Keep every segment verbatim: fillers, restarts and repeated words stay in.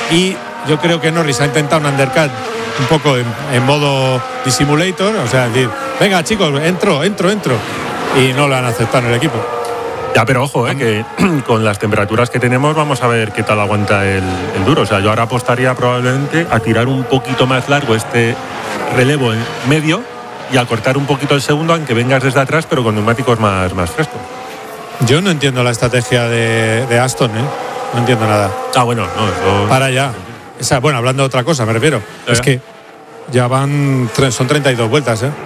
y yo creo que Norris ha intentado un undercut un poco en, en modo dissimulator, o sea, decir, venga chicos, entro, entro, entro, y no lo han aceptado en el equipo. Ya, pero ojo, eh, que con las temperaturas que tenemos vamos a ver qué tal aguanta el, el duro. O sea, yo ahora apostaría probablemente a tirar un poquito más largo este relevo en medio y a cortar un poquito el segundo, aunque vengas desde atrás, pero con neumáticos más, más frescos. Yo no entiendo la estrategia de, de Aston, ¿eh? No entiendo nada. Ah, bueno, no, eso... Para allá. O sea, bueno, hablando de otra cosa, me refiero. ¿Eh? Es que ya van, son treinta y dos vueltas, ¿eh?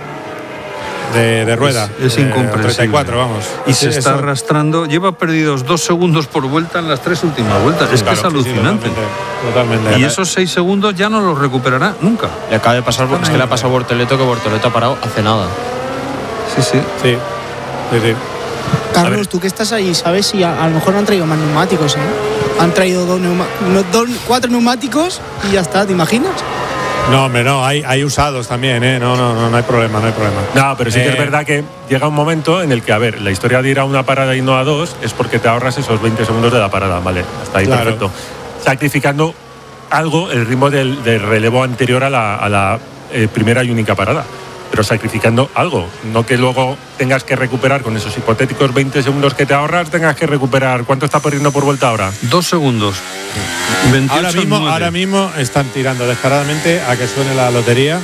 De, de rueda. Es, es incomprensible. treinta y cuatro, vamos. Y se eso. está arrastrando. Lleva perdidos dos segundos por vuelta en las tres últimas vueltas. Sí, es claro, que es alucinante. Sí, sí, totalmente, totalmente. Y esos seis segundos ya no los recuperará nunca. Le acaba de pasar, es que le ha pasado a Bortoleto, que Bortoleto ha parado hace nada. Sí, sí. Sí, sí, sí. Carlos, tú que estás ahí, ¿sabes si a, a lo mejor no han traído más neumáticos, eh? Han traído dos neuma, no, dos, cuatro neumáticos y ya está, ¿te imaginas? No, hombre, no, hay, hay usados también, ¿eh? No, no, no, no hay problema, no hay problema. No, pero sí que eh, es verdad que llega un momento en el que, a ver, la historia de ir a una parada y no a dos es porque te ahorras esos veinte segundos de la parada, ¿vale? Hasta ahí, claro. Perfecto. Sacrificando algo, el ritmo del, del relevo anterior a la, a la eh, primera y única parada. Pero sacrificando algo, no que luego tengas que recuperar con esos hipotéticos veinte segundos que te ahorras, tengas que recuperar. ¿Cuánto está perdiendo por vuelta ahora? Dos segundos. Ahora mismo, ahora mismo están tirando descaradamente a que suene la lotería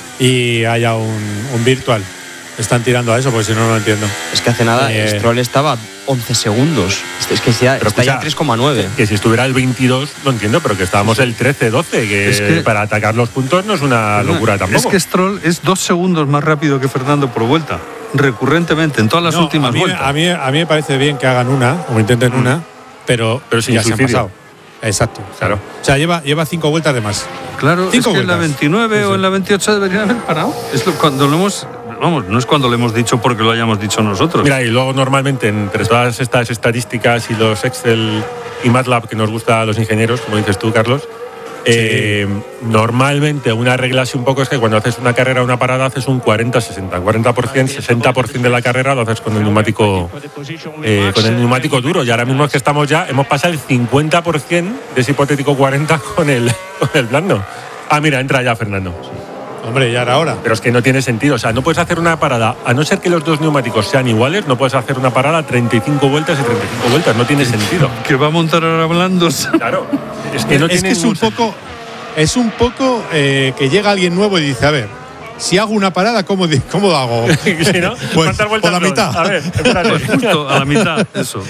y haya un, un virtual. Están tirando a eso, porque si no, no lo entiendo. Es que hace nada, eh, Stroll estaba once segundos. Es que ya, está escucha, ya tres coma nueve. Que, que si estuviera el veintidós, lo entiendo, pero que estábamos el trece doce, que, es que para atacar los puntos no es una locura tampoco. Es que Stroll es dos segundos más rápido que Fernando por vuelta, recurrentemente, en todas las no, últimas a mí, vueltas. A mí, a mí me parece bien que hagan una, o intenten mm. una, pero, pero sin ya suicidio. se han pasado. Exacto, claro. O sea, lleva, lleva cinco vueltas de más. Claro, cinco es que vueltas. en la veintinueve sí, sí. o en la veintiocho deberían haber parado. Es lo, cuando lo hemos... Vamos, no es cuando lo hemos dicho porque lo hayamos dicho nosotros. Mira, y luego normalmente entre todas estas estadísticas y los Excel y MATLAB que nos gusta a los ingenieros, como dices tú, Carlos, eh, sí. normalmente una regla así un poco es que cuando haces una carrera o una parada haces un cuarenta sesenta. cuarenta por ciento, sesenta por ciento de la carrera lo haces con el neumático eh, con el neumático duro. Y ahora mismo es que estamos ya, hemos pasado el cincuenta por ciento de ese hipotético cuarenta con el, con el blando. Ah, mira, entra ya Fernando. Hombre, ya era hora. Pero es que no tiene sentido. O sea, no puedes hacer una parada, a no ser que los dos neumáticos sean iguales, no puedes hacer una parada a treinta y cinco vueltas y treinta y cinco vueltas. No tiene sentido. Que va a montar ahora blandos. Claro. Es que no es, tiene que es un poco, es un poco eh, que llega alguien nuevo y dice, a ver, si hago una parada, ¿cómo, cómo lo hago? ¿Sí, no? Pues por la mitad. A ver, espérate. Pues justo a la mitad, eso.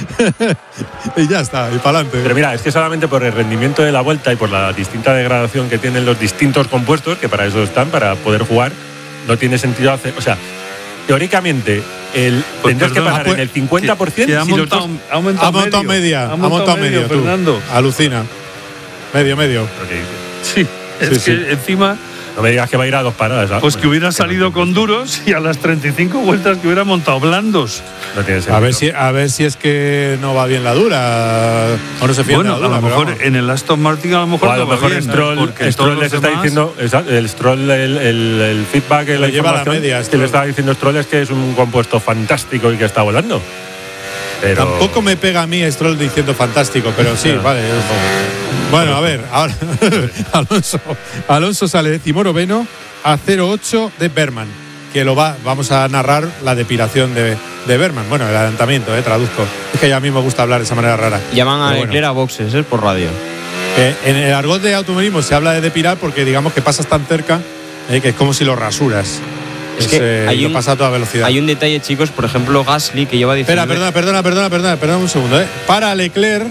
Y ya está, y para adelante. Pero mira, es que solamente por el rendimiento de la vuelta y por la distinta degradación que tienen los distintos compuestos, que para eso están, para poder jugar, no tiene sentido hacer... O sea, teóricamente, el, pues tendrías perdón, que pasar pues, en el cincuenta por ciento que, que si montado, los dos... Ha montado, ha montado media. Ha montado medio, medio Fernando. Alucina. Medio, medio. Sí, es sí, que sí. encima... No me digas que va a ir a dos paradas. ¿sabes? Pues que hubiera salido no con duros y a las treinta y cinco vueltas que hubiera montado blandos. No tiene sentido. A ver si, a ver si es que no va bien la dura. O no se fía bueno, la dura, a lo mejor vamos. en el Aston Martin a lo mejor, o a lo no mejor va bien, Stroll, porque Stroll les está demás... diciendo, el Stroll, el, el, el feedback, la lleva información la media, que le está diciendo Stroll es que es un compuesto fantástico y que está volando. Pero... Tampoco me pega a mí Stroll diciendo fantástico, pero sí, no. vale. Bueno, a ver, ahora Alonso, Alonso sale décimo-noveno a cero ocho de Berman, que lo va, vamos a narrar la depilación de, de Berman. Bueno, el adelantamiento, eh, traduzco. Es que ya a mí me gusta hablar de esa manera rara. Llaman a Leclerc bueno. a boxes, eh, por radio. Eh, en el argot de automovilismo se habla de depilar porque digamos que pasas tan cerca eh, que es como si lo rasuras. Es, es que eh, hay lo un, pasa a toda velocidad. Hay un detalle, chicos, por ejemplo, Gasly, que lleva diciendo... Espera, perdona, perdona, perdona, perdona, perdona un segundo. Eh. Para Leclerc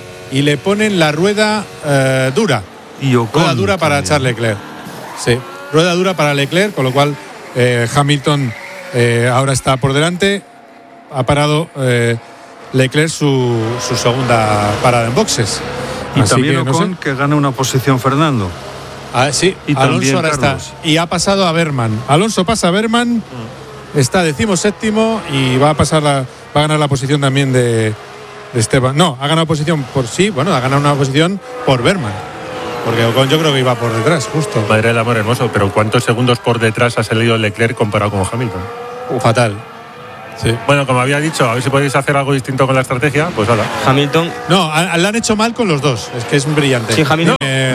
y le ponen la rueda eh, dura. Y Ocon, rueda dura para Charles Leclerc. Sí, rueda dura para Leclerc, con lo cual eh, Hamilton eh, ahora está por delante. Ha parado eh, Leclerc su, su segunda parada en boxes. Y Así también que, no Ocon, sé. que gana una posición Fernando. Ah, sí, y Alonso ahora Carlos. está. Y ha pasado a Berman. Alonso pasa a Berman, mm. está decimoséptimo y va a pasar la, va a ganar la posición también de, de Esteban. No, ha ganado posición por sí, bueno, ha ganado una posición por Berman. Porque Ocon yo creo que iba por detrás, justo. Madre del amor hermoso, pero ¿cuántos segundos por detrás ha salido Leclerc comparado con Hamilton? Uh, fatal. Sí. Bueno, como había dicho, a ver si podéis hacer algo distinto con la estrategia, pues hala. Hamilton. No, la han hecho mal con los dos, es que es brillante. Sí, Hamilton. Eh,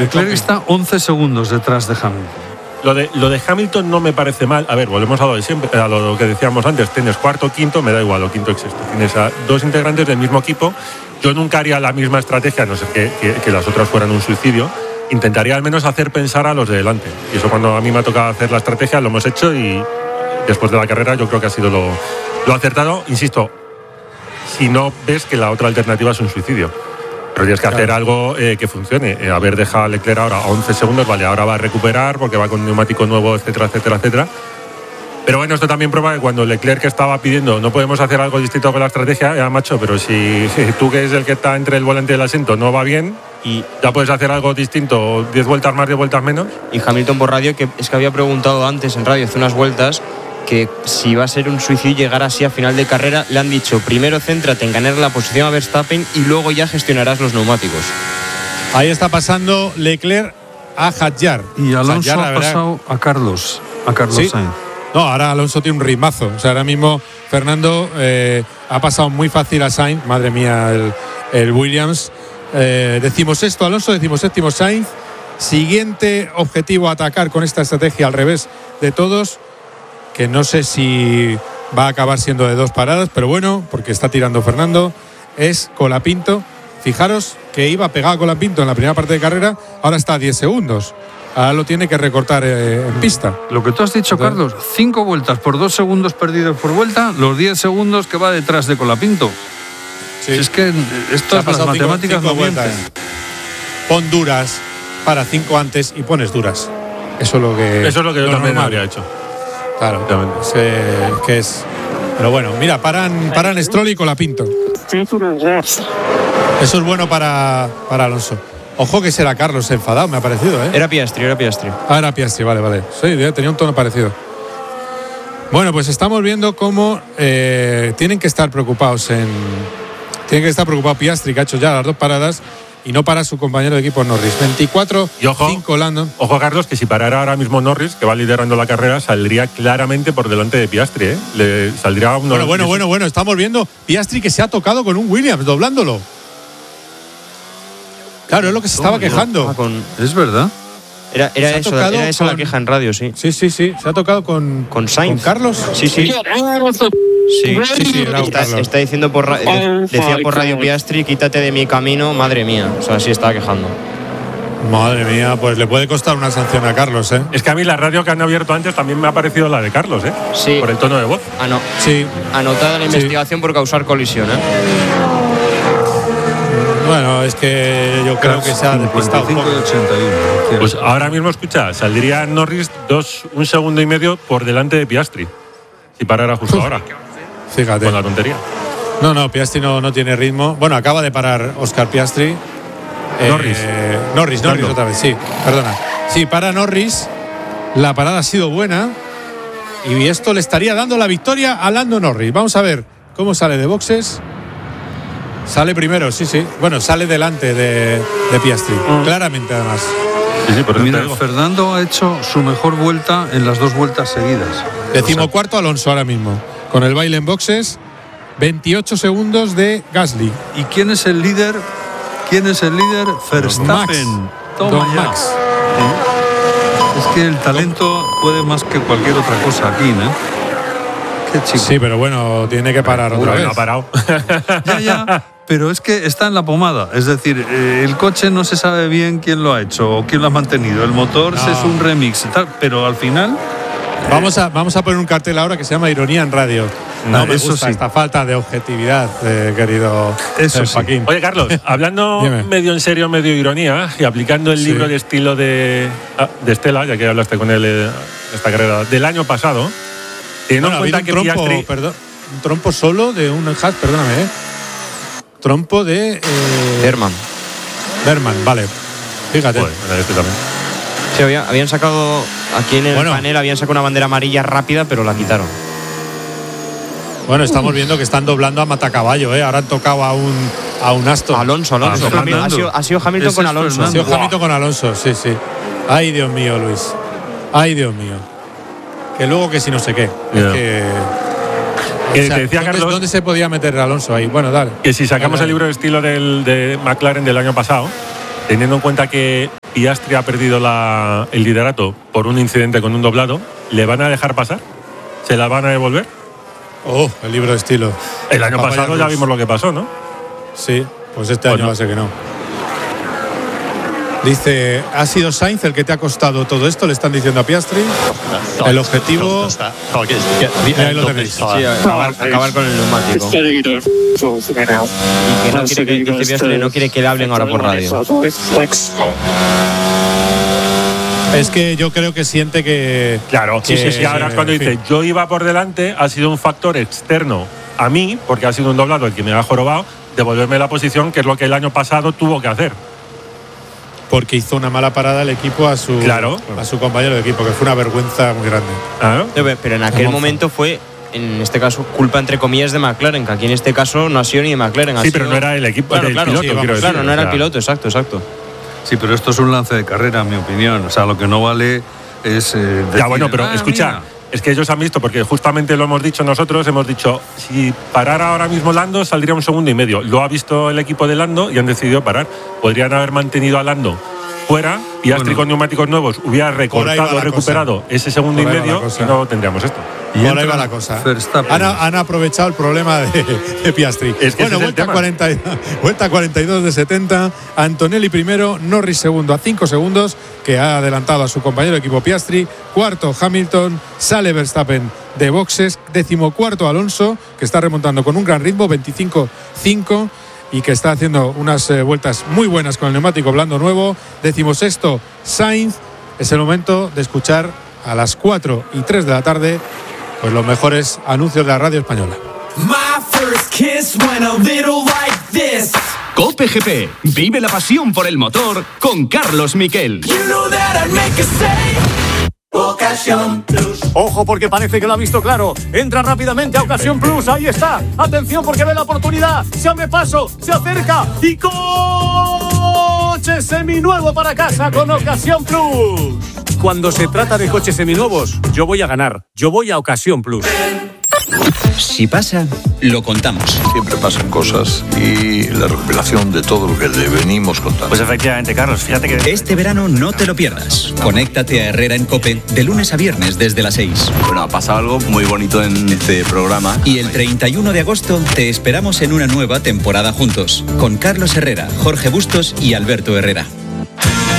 Leclerc está once segundos detrás de Hamilton. Lo de, lo de Hamilton no me parece mal. A ver, volvemos a lo de siempre, a lo que decíamos antes. Tienes cuarto, quinto, me da igual, o quinto y sexto. Tienes a dos integrantes del mismo equipo. Yo nunca haría la misma estrategia, a no ser que, que, que las otras fueran un suicidio. Intentaría al menos hacer pensar a los de delante. Y eso, cuando a mí me ha tocado hacer la estrategia, lo hemos hecho, y después de la carrera yo creo que ha sido lo, lo acertado. Insisto, si no ves que la otra alternativa es un suicidio. Pero tienes que hacer claro. algo eh, que funcione. Eh, haber dejado a Leclerc ahora a once segundos, vale, ahora va a recuperar porque va con neumático nuevo, etcétera, etcétera, etcétera. Pero bueno, esto también prueba que cuando Leclerc estaba pidiendo no podemos hacer algo distinto con la estrategia, ya macho, pero si, si tú, que es el que está entre el volante y el asiento, no va bien, y ya puedes hacer algo distinto, diez vueltas más, diez vueltas menos. Y Hamilton por radio, que es que había preguntado antes en radio hace unas vueltas que si va a ser un suicidio llegar así a final de carrera. Le han dicho, primero céntrate en ganar la posición a Verstappen y luego ya gestionarás los neumáticos. Ahí está pasando Leclerc a Hadjar. Y Alonso Hadjar, ha verdad, pasado a Carlos, a Carlos ¿sí? Sainz. No, ahora Alonso tiene un ritmazo. O sea, ahora mismo Fernando eh, ha pasado muy fácil a Sainz. Madre mía, el, el Williams. Eh, decimos esto, Alonso, decimos séptimo Sainz. Siguiente objetivo a atacar con esta estrategia al revés de todos, que no sé si va a acabar siendo de dos paradas, pero bueno, porque está tirando Fernando, es Colapinto. Fijaros que iba pegado Colapinto en la primera parte de carrera, ahora está a diez segundos. Ahora lo tiene que recortar eh, en pista. Lo que tú has dicho, Entonces, Carlos, cinco vueltas por dos segundos perdidos por vuelta, los diez segundos que va detrás de Colapinto. Sí. Si es que estas las matemáticas cinco, cinco no mienten. Pon duras para cinco antes y pones duras. Eso es lo que, Eso es lo que yo también normal. habría hecho. Claro, es, eh, que es. Pero bueno, mira, paran, paran Stroll y Colapinto. Eso es bueno para, para Alonso. Ojo que será Carlos enfadado, me ha parecido, ¿eh? Era Piastri, era Piastri. Ah, era Piastri, vale, vale. Sí, tenía un tono parecido. Bueno, pues estamos viendo cómo eh, tienen que estar preocupados en. Tienen que estar preocupado Piastri, que ha hecho ya las dos paradas, y no para su compañero de equipo Norris. veinticuatro cinco Landon. Ojo, Carlos, que si parara ahora mismo Norris, que va liderando la carrera, saldría claramente por delante de Piastri, ¿eh? Le saldría un Bueno, bueno, bueno, bueno, estamos viendo Piastri que se ha tocado con un Williams, doblándolo. Claro, es lo que se estaba quejando. Con... Es verdad. Era, era eso, era esa con... la queja en radio, sí. Sí, sí, sí. Se ha tocado con. ¿Con Sainz? ¿Con Carlos? Sí, sí. Sí, sí, sí, era está, está diciendo por ra- decía por radio Piastri, quítate de mi camino, madre mía. O sea, sí estaba quejando. Madre mía, pues le puede costar una sanción a Carlos, ¿eh? Es que a mí la radio que han abierto antes también me ha parecido la de Carlos, ¿eh? Sí. Por el tono de voz. Ah, no. Sí. Anotada la investigación sí. por causar colisión, ¿eh? Bueno, es que yo creo que se ha despistado un poco. ochenta y uno. Pues ahora mismo, escucha, saldría Norris dos, un segundo y medio por delante de Piastri. Si parara justo ahora. Fíjate. Con la tontería. No, no, Piastri no, no tiene ritmo. Bueno, acaba de parar Oscar Piastri. Eh, Norris. Norris, Norris otra vez, sí, perdona. Sí, para Norris. La parada ha sido buena. Y esto le estaría dando la victoria a Lando Norris. Vamos a ver cómo sale de boxes. Sale primero, sí, sí. Bueno, sale delante de, de Piastri. Mm. Claramente, además. Sí, sí, por Mira, Fernando ha hecho su mejor vuelta en las dos vueltas seguidas. Decimocuarto Alonso ahora mismo. Con el baile en boxes. veintiocho segundos de Gasly. ¿Y quién es el líder? ¿Quién es el líder? Verstappen. Max. Toma Don ya. Max. ¿Eh? Es que el talento puede más que cualquier otra cosa aquí, ¿no? Qué chico. Sí, pero bueno, tiene que parar otra vez. No ha parado. Ya, ya. Pero es que está en la pomada. Es decir, eh, el coche no se sabe bien quién lo ha hecho o quién lo ha mantenido. El motor no. es un remix y tal. Pero al final. Vamos a, vamos a poner un cartel ahora que se llama Ironía en Radio. No ah, me eso gusta sí. esta falta de objetividad, eh, querido eso eh, sí. Joaquín. Oye, Carlos, hablando medio en serio, medio ironía, y aplicando el sí. libro de estilo de, de Estela, ya que hablaste con él de esta carrera, del año pasado, teniendo bueno, en cuenta un que trompo, Piastri... perdón, un trompo solo de un Haas, perdóname, ¿eh? Trompo de... Eh, Berman. Berman, vale. Fíjate. Bueno, este también. Sí, había, habían sacado, aquí en el bueno. panel, habían sacado una bandera amarilla rápida, pero la quitaron. Bueno, estamos viendo que están doblando a matacaballo, ¿eh? Ahora han tocado a un, a un Aston. Alonso, Alonso. Ah, ha, sido, ha sido Hamilton Ese con Alonso. Ha sido Hamilton con Alonso, sí, sí. Ay, Dios mío, Luis. Ay, Dios mío. Que luego que si no sé qué. Yeah. Es que... Que o sea, te decía ¿dónde, Carlos, ¿Dónde se podía meter Alonso ahí? Bueno, dale. Que si sacamos dale, el libro de estilo del, de McLaren del año pasado, teniendo en cuenta que Piastri ha perdido la, el liderato por un incidente con un doblado, ¿le van a dejar pasar? ¿Se la van a devolver? Oh, el libro de estilo. El año Papaya pasado Cruz. ya vimos lo que pasó, ¿no? Sí, pues este Bueno. año va a ser que no. Dice, ¿ha sido Sainz el que te ha costado todo esto? Le están diciendo a Piastri. El objetivo... Mira, ahí lo tenéis. Sí, acabar, acabar con el neumático. Y que no quiere que, dice Piastri, no quiere que le hablen ahora por radio. Es que yo creo que siente que... Claro, que- sí, sí, sí. Ahora cuando en dice fin. yo iba por delante, ha sido un factor externo a mí, porque ha sido un doblado el que me ha jorobado, devolverme la posición, que es lo que el año pasado tuvo que hacer. Porque hizo una mala parada el equipo a su, Claro. a su compañero de equipo, que fue una vergüenza muy grande. ¿Ah? Pero en aquel momento fue, en este caso, culpa entre comillas de McLaren, que aquí en este caso no ha sido ni de McLaren. ha Sí, sido- pero no era el equipo, Claro, el claro, piloto, sí, vamos, quiero decir. Claro, no era o el sea, piloto, exacto, exacto. Sí, pero esto es un lance de carrera, en mi opinión. O sea, lo que no vale es. Eh, decir, Ya, bueno, pero "Ah, escucha, mira". es que ellos han visto, porque justamente lo hemos dicho nosotros, hemos dicho, si parara ahora mismo Lando, saldría un segundo y medio. Lo ha visto el equipo de Lando y han decidido parar. Podrían haber mantenido a Lando fuera, Piastri Bueno. con neumáticos nuevos hubiera Por ahí va recortado, la recuperado cosa. ese segundo Por y ahí va la medio cosa. y no tendríamos esto. Y Por ahí entra va la cosa. Verstappen. Han, han aprovechado el problema de, de Piastri. Es que ese bueno, es el vuelta, tema. cuarenta, vuelta cuarenta y dos de setenta. Antonelli primero, Norris segundo a cinco segundos, que ha adelantado a su compañero de equipo Piastri. Cuarto Hamilton, sale Verstappen de boxes. Decimocuarto Alonso, que está remontando con un gran ritmo, veinticinco cinco. Y que está haciendo unas eh, vueltas muy buenas con el neumático blando nuevo. Decimosexto Sainz. Es el momento de escuchar a las cuatro y tres de la tarde pues los mejores anuncios de la radio española. My first kiss went a little like this. Cope G P. Vive la pasión por el motor con Carlos Miquel. You know that I'd make a say. Ocasión Plus. Ojo porque parece que lo ha visto claro. Entra rápidamente a Ocasión Plus. Ahí está. Atención porque ve la oportunidad. Se abre paso. Se acerca. Y coche seminuevo para casa con Ocasión Plus. Cuando se trata de coches seminuevos, yo voy a ganar. Yo voy a Ocasión Plus. Si pasa, lo contamos. Siempre pasan cosas y la recopilación de todo lo que le venimos contando. Pues efectivamente, Carlos, fíjate que... Este verano no te lo pierdas. Conéctate a Herrera en COPE de lunes a viernes desde las seis. Bueno, ha pasado algo muy bonito en este programa. Y el treinta y uno de agosto te esperamos en una nueva temporada juntos, con Carlos Herrera, Jorge Bustos y Alberto Herrera.